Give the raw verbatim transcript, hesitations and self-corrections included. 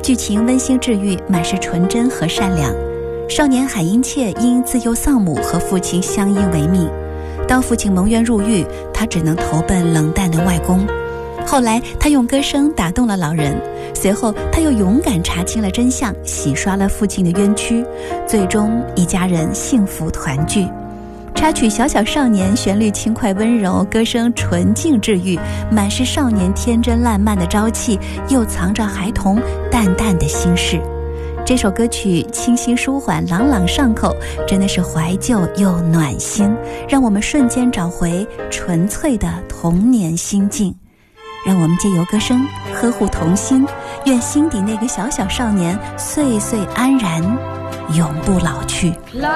剧情温馨治愈，满是纯真和善良。少年海因切因自幼丧母和父亲相依为命，当父亲蒙冤入狱，他只能投奔冷淡的外公。后来他用歌声打动了老人，随后他又勇敢查清了真相，洗刷了父亲的冤屈，最终一家人幸福团聚。插曲《小小少年》旋律轻快温柔，歌声纯净治愈，满是少年天真烂漫的朝气，又藏着孩童淡淡的心事。这首歌曲清新舒缓，朗朗上口，真的是怀旧又暖心，让我们瞬间找回纯粹的童年心境。让我们借由歌声呵护童心，愿心底那个小小少年岁岁安然，永不老去。